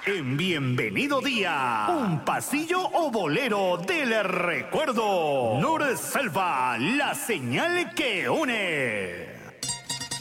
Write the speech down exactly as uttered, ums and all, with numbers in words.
En Bienvenido Día, un pasillo o bolero del recuerdo. Nor Selva, la señal que une.